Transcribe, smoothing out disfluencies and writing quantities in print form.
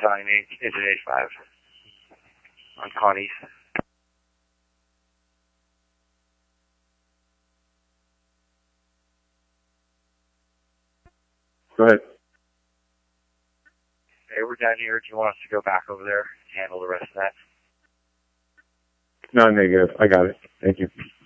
Battalion 8, Engine 85. On Connie's. Go ahead. Hey, we're down here. Do you want us to go back over there and handle the rest of that? No, negative. I got it. Thank you.